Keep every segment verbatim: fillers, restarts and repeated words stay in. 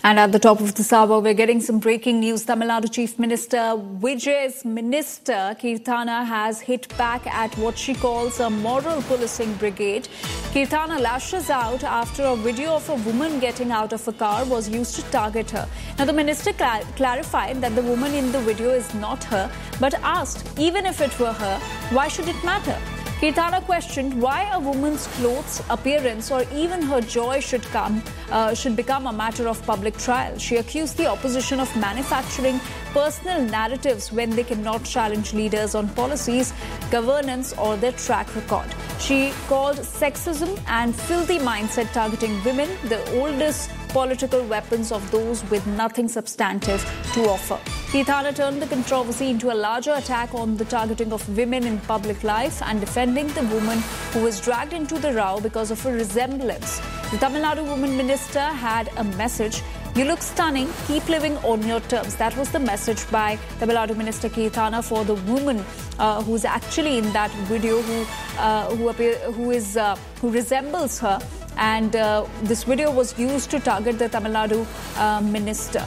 And at the top of this hour, we're getting some breaking news. Tamil Nadu Chief Minister Vijay's minister, Keerthana, has hit back at what she calls a moral policing brigade. Keerthana lashes out after a video of a woman getting out of a car was used to target her. Now, the minister cl- clarified that the woman in the video is not her, but asked, even if it were her, why should it matter? Keerthana questioned why a woman's clothes, appearance, or even her joy should come uh, should become a matter of public trial. She accused the opposition of manufacturing personal narratives when they cannot challenge leaders on policies, governance, or their track record. She called sexism and filthy mindset targeting women the oldest political weapons of those with nothing substantive to offer. Keerthana turned the controversy into a larger attack on the targeting of women in public life and defending the woman who was dragged into the row because of a resemblance. The Tamil Nadu woman minister had a message: "You look stunning, keep living on your terms." That was the message by Tamil Nadu Minister Keerthana for the woman uh, who's actually in that video, who uh, who, appear, who is uh, who resembles her. And uh, this video was used to target the Tamil Nadu uh, minister.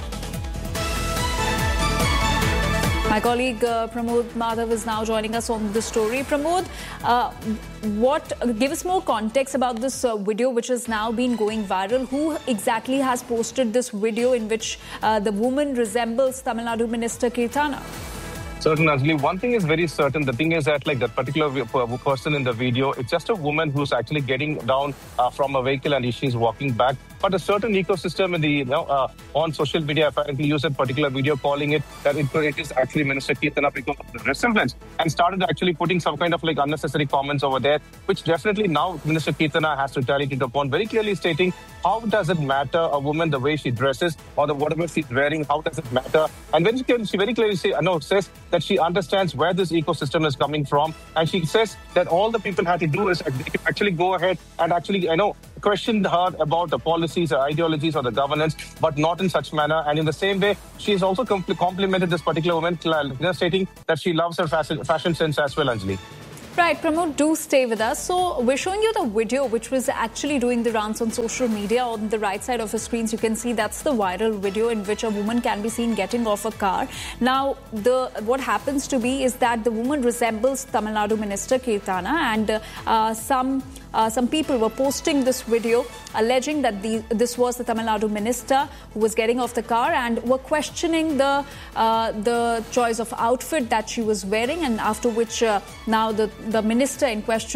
My colleague uh, Pramod Madhav is now joining us on the story. Pramod, uh, what? Give us more context about this uh, video which has now been going viral. Who exactly has posted this video in which uh, the woman resembles Tamil Nadu Minister Keerthana? Certainly, Anjali. One thing is very certain. The thing is that, like, that particular person in the video, it's just a woman who's actually getting down uh, from a vehicle and she's walking back. But a certain ecosystem in the, you know, uh, on social media apparently used a particular video, calling it that it, it is actually Minister Keerthana because of the resemblance, and started actually putting some kind of like unnecessary comments over there, which definitely now Minister Keerthana has to retaliate upon, very clearly stating, how does it matter a woman the way she dresses or the whatever she's wearing? How does it matter? And when she, she very clearly say, no, says that she understands where this ecosystem is coming from, and she says that all the people had to do is actually go ahead and actually, I know, question her about the policies or ideologies or the governance, but not in such manner. And in the same way, she has also compl- complimented this particular woman, you know, stating that she loves her fashion, fashion sense as well, Anjali. Right, Pramod, do stay with us. So we're showing you the video which was actually doing the rounds on social media. On the right side of the screens, you can see that's the viral video in which a woman can be seen getting off a car. Now, the what happens to be is that the woman resembles Tamil Nadu Minister Keerthana, and uh, uh, some uh, some people were posting this video alleging that the, this was the Tamil Nadu minister who was getting off the car, and were questioning the uh, the choice of outfit that she was wearing, and after which uh, now the the minister in question